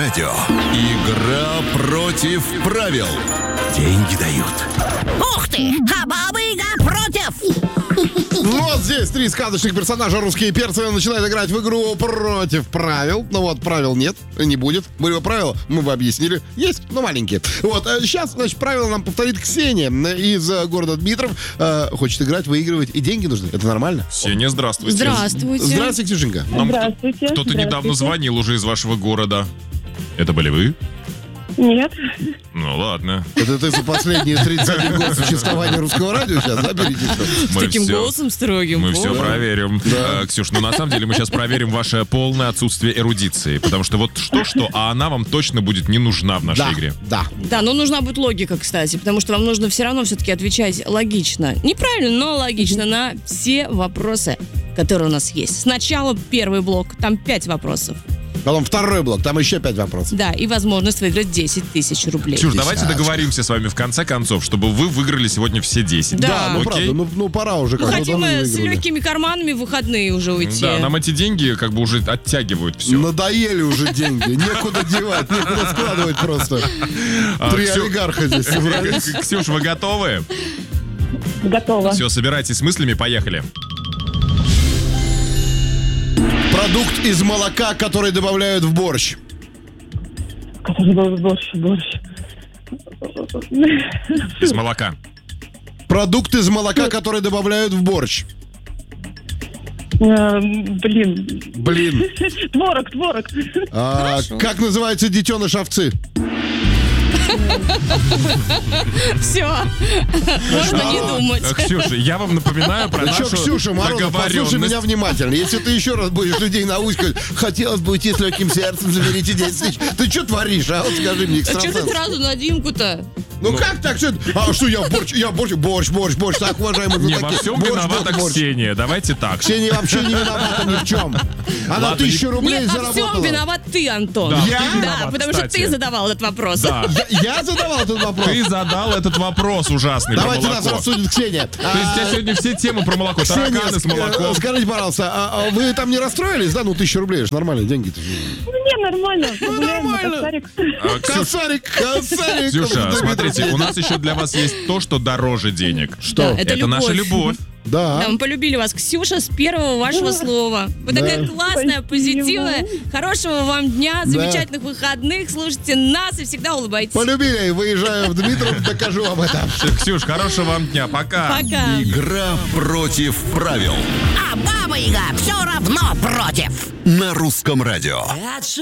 радио. Игра против правил. Деньги дают. Ух ты! А баба-яга против! Вот здесь 3 сказочных персонажа, русские перцы, начинают играть в игру против правил. Ну вот, правил нет, не будет. Были бы правила, мы бы объяснили. Есть, но маленькие. Вот, сейчас, значит, правила нам повторит Ксения из города Дмитров. Хочет играть, выигрывать, и деньги нужны. Это нормально? Ксения, здравствуйте. Здравствуйте. Здравствуйте, Ксюшенька. Нам Здравствуйте. кто-то недавно звонил уже из вашего города. Это были вы? Нет. Ну ладно. Это ты за последние 30 год существования русского радио сейчас, да, берите? С таким голосом строгим. Мы все проверим. Ксюш, ну на самом деле мы сейчас проверим ваше полное отсутствие эрудиции. Потому что вот что, а она вам точно будет не нужна в нашей игре. Да. Да, но нужна будет логика, кстати, потому что вам нужно все равно все-таки отвечать логично. Неправильно, но логично на все вопросы, которые у нас есть. Сначала первый блок, там 5 вопросов. Потом второй блок, там еще 5 вопросов. Да, и возможность выиграть 10 тысяч рублей. Ксюш, давайте договоримся с вами в конце концов, чтобы вы выиграли сегодня все 10. Да. Ну Окей? правда, ну пора уже. Мы как-то хотим давно не с выиграли. легкими карманами в выходные уже уйти. Да, нам эти деньги как бы уже оттягивают все. Надоели уже деньги, некуда девать, некуда складывать просто. 3 олигарха здесь собрались. Ксюш, вы готовы? Готова. Все, собирайтесь с мыслями, поехали. Продукт из молока, который добавляют в борщ. Который был борщ. Из молока. Продукт из молока, который добавляют в борщ. Блин. Блин. Творог. Как называется детеныш овцы? Все, можно не думать. Ксюша, я вам напоминаю про Ну что, нашу Ксюша, Морозов, послушай меня договоренность. внимательно. Если ты еще раз будешь людей наускивать, хотелось бы уйти с легким сердцем, заберите 10 тысяч. Ты что творишь, а? Вот скажи мне, А что ты экстрасенс. сразу на Димку-то? Ну как так? Что я борщ. Так, уважаемый, Не, во всем виновата борщ. Ксения. Давайте так. Ксения вообще не виновата ни в чем. Она Ладно, 1000 рублей Нет, во всем заработала. виноват ты, Антон. Да, Я? ты Да, виноват, потому кстати. что ты задавал этот вопрос. Да. Я задавал этот вопрос. Ты задал этот вопрос ужасный Давайте про нас молоко. рассудит Ксения. То есть у тебя сегодня все темы про молоко. Ксения, Тараканы с молоком. скажите, пожалуйста, а вы там не расстроились, да? Ну, 1000 рублей, это ж нормальные деньги-то. Не, нормально. нормально. Косарик. Косарик. Ксюша, смотрите, у нас еще для вас есть то, что дороже денег. Что? Да, Это наша любовь. Да. Да, мы полюбили вас, Ксюша, с первого вашего слова. Вы такая классная, Спасибо. позитивная. Хорошего вам дня, замечательных выходных. Слушайте нас и всегда улыбайтесь. Полюбили, выезжаю в Дмитров, докажу вам это. Ксюш, хорошего вам дня. Пока. Пока. Игра против правил. А баба-яга все равно против! На русском радио.